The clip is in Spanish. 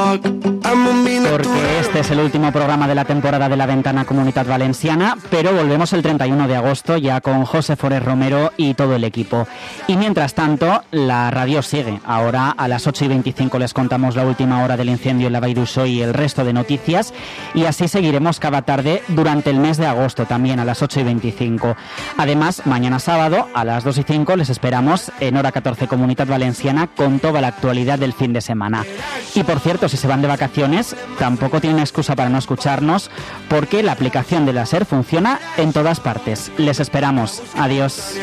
Porque este es el último programa de la temporada de la Ventana Comunitat Valenciana, pero volvemos el 31 de agosto ya con José Forés Romero y todo el equipo. Y mientras tanto, la radio sigue. Ahora a las 8:25 les contamos la última hora del incendio en la Vall d'Uixó y el resto de noticias, y así seguiremos cada tarde durante el mes de agosto, también a las 8:25. Además, mañana sábado a las 2:05 les esperamos en Hora 14 Comunitat Valenciana con toda la actualidad del fin de semana. Y por cierto, si se van de vacaciones, tampoco tienen excusa para no escucharnos, porque la aplicación de la SER funciona en todas partes. Les esperamos. Adiós.